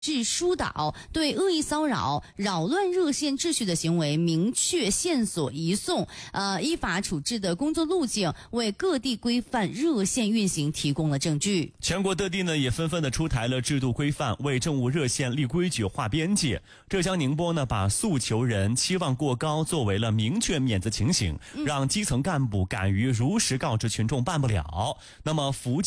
致疏导，对恶意骚扰、扰乱热线秩序的行为明确线索移送，依法处置的工作路径，为各地规范热线运行提供了证据。 全国各地呢也纷纷的出台了制度规范，为政务热线立规矩、划边界。浙江宁波呢把诉求人期望过高作为了明确免责情形，让基层干部敢于如实告知群众办不了。那么福建